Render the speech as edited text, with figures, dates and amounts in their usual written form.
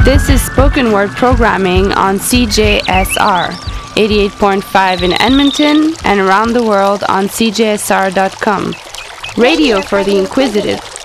This is spoken word programming on CJSR 88.5 in Edmonton and around the world on CJSR.com. Radio for the inquisitive.